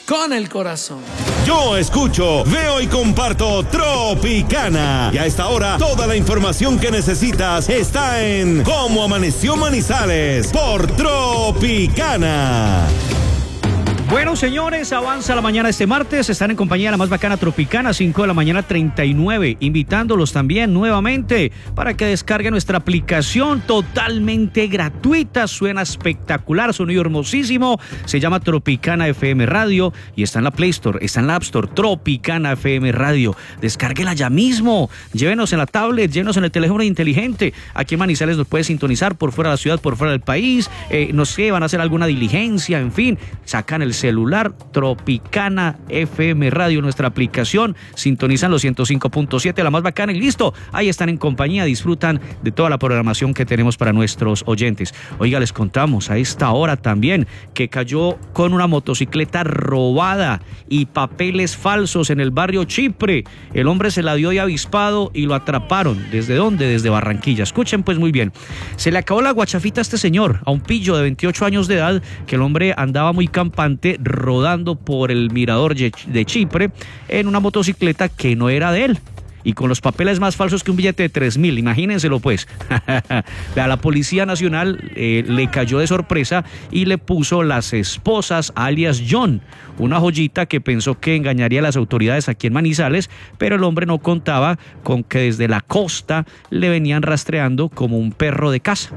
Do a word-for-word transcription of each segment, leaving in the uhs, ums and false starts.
con el corazón. Yo escucho, veo y comparto Tropicana. Y a esta hora, toda la información que necesitas está en Cómo Amaneció Manizales por Tropicana. Bueno, señores, avanza la mañana este martes. Están en compañía de la más bacana Tropicana, cinco de la mañana treinta y nueve. Invitándolos también nuevamente para que descarguen nuestra aplicación totalmente gratuita. Suena espectacular, sonido hermosísimo. Se llama Tropicana F M Radio y está en la Play Store, está en la App Store. Tropicana F M Radio. Descárguela ya mismo. Llévenos en la tablet, llévenos en el teléfono inteligente. Aquí en Manizales nos puede sintonizar por fuera de la ciudad, por fuera del país. Eh, no sé, van a hacer alguna diligencia, en fin. Sacan el celular, Tropicana F M Radio, nuestra aplicación, sintonizan los ciento cinco punto siete, la más bacana y listo, ahí están en compañía, disfrutan de toda la programación que tenemos para nuestros oyentes. Oiga, les contamos a esta hora también que cayó con una motocicleta robada y papeles falsos en el barrio Chipre. El hombre se la dio de avispado y lo atraparon. ¿Desde dónde? Desde Barranquilla. Escuchen pues muy bien. Se le acabó la guachafita a este señor, a un pillo de veintiocho años de edad, que el hombre andaba muy campante rodando por el mirador de Chipre en una motocicleta que no era de él y con los papeles más falsos que un billete de tres mil, imagínenselo pues. A la Policía Nacional eh, le cayó de sorpresa y le puso Las Esposas, alias John, una joyita que pensó que engañaría a las autoridades aquí en Manizales, pero el hombre no contaba con que desde la costa le venían rastreando como un perro de caza.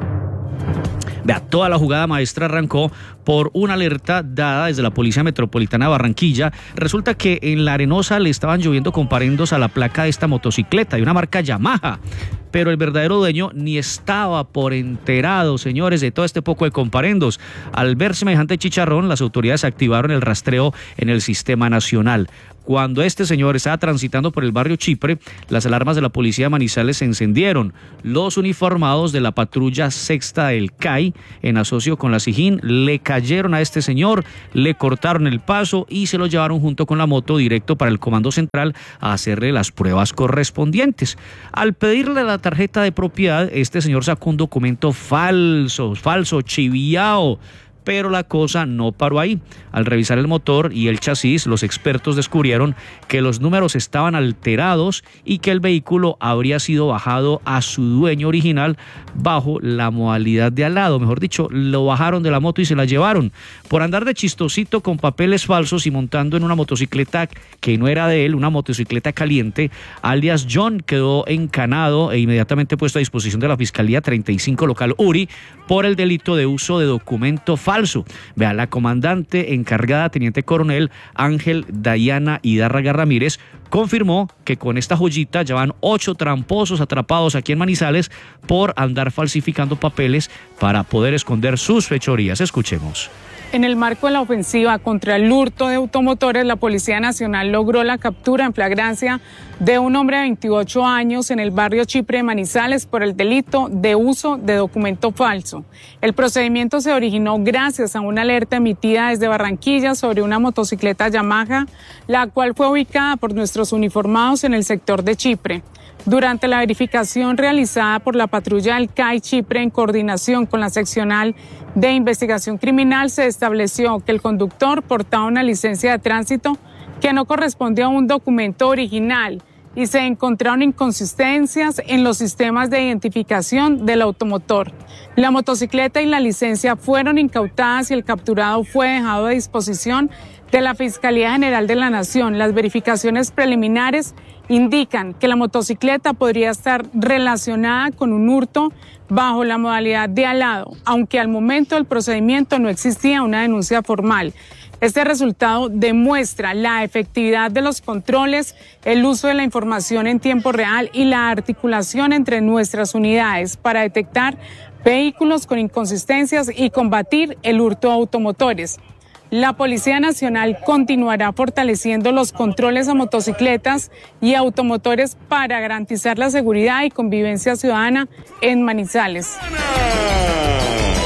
Vea, toda la jugada maestra arrancó por una alerta dada desde la Policía Metropolitana de Barranquilla. Resulta que en La Arenosa le estaban lloviendo comparendos a la placa de esta motocicleta, de una marca Yamaha, pero el verdadero dueño ni estaba por enterado, señores, de todo este poco de comparendos. Al ver semejante chicharrón, las autoridades activaron el rastreo en el sistema nacional. Cuando este señor estaba transitando por el barrio Chipre, las alarmas de la Policía de Manizales se encendieron. Los uniformados de la patrulla sexta del C A I, en asocio con la SIJIN, le cayeron a este señor, le cortaron el paso y se lo llevaron junto con la moto directo para el Comando Central a hacerle las pruebas correspondientes. Al pedirle la tarjeta de propiedad, este señor sacó un documento falso, falso, chiviao. Pero la cosa no paró ahí. Al revisar el motor y el chasis, los expertos descubrieron que los números estaban alterados y que el vehículo habría sido bajado a su dueño original bajo la modalidad de al lado. Mejor dicho, lo bajaron de la moto y se la llevaron. Por andar de chistosito con papeles falsos y montando en una motocicleta que no era de él, una motocicleta caliente, alias John quedó encanado e inmediatamente puesto a disposición de la Fiscalía treinta y cinco local URI por el delito de uso de documento falso. Vea, la comandante encargada, teniente coronel Ángel Dayana Hidárraga Ramírez, confirmó que con esta joyita ya van ocho tramposos atrapados aquí en Manizales por andar falsificando papeles para poder esconder sus fechorías. Escuchemos. En el marco de la ofensiva contra el hurto de automotores, la Policía Nacional logró la captura en flagrancia de un hombre de veintiocho años en el barrio Chipre de Manizales por el delito de uso de documento falso. El procedimiento se originó gracias a una alerta emitida desde Barranquilla sobre una motocicleta Yamaha, la cual fue ubicada por nuestros uniformados en el sector de Chipre. Durante la verificación realizada por la patrulla del C A I Chipre en coordinación con la seccional de investigación criminal, se estableció que el conductor portaba una licencia de tránsito que no correspondía a un documento original y se encontraron inconsistencias en los sistemas de identificación del automotor. La motocicleta y la licencia fueron incautadas y el capturado fue dejado a disposición de la Fiscalía General de la Nación. Las verificaciones preliminares indican que la motocicleta podría estar relacionada con un hurto bajo la modalidad de alado, aunque al momento del procedimiento no existía una denuncia formal. Este resultado demuestra la efectividad de los controles, el uso de la información en tiempo real y la articulación entre nuestras unidades para detectar vehículos con inconsistencias y combatir el hurto de automotores. La Policía Nacional continuará fortaleciendo los controles a motocicletas y automotores para garantizar la seguridad y convivencia ciudadana en Manizales.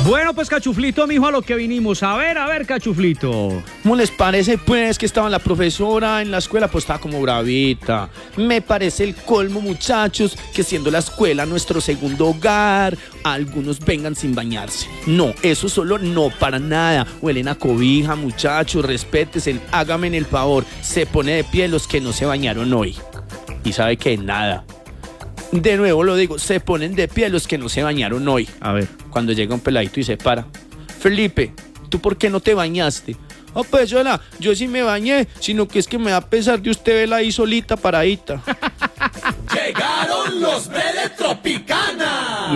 Bueno, pues Cachuflito, mijo, a lo que vinimos. A ver, a ver, Cachuflito. ¿Cómo les parece, pues, que estaba la profesora en la escuela? Pues estaba como bravita. Me parece el colmo, muchachos, que siendo la escuela nuestro segundo hogar, algunos vengan sin bañarse. No, eso solo no, para nada. Huelen a cobija, muchachos, respétese, hágame el favor. Se pone de pie los que no se bañaron hoy. Y sabe que nada. De nuevo lo digo, se ponen de pie los que no se bañaron hoy. A ver. Cuando llega un peladito y se para. Felipe, ¿tú por qué no te bañaste? Ah, pues yo, la, yo sí me bañé, sino que es que me da pesar de usted verla ahí solita, paradita. Llegaron los de Tropicana.